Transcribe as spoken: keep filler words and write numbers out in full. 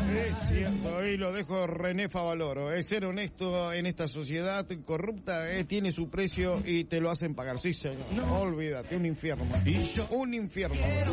Es cierto, y lo dejo René Favaloro. Es ser honesto en esta sociedad corrupta, eh, tiene su precio y te lo hacen pagar. Sí, señor. No. Olvídate, un infierno. Un infierno.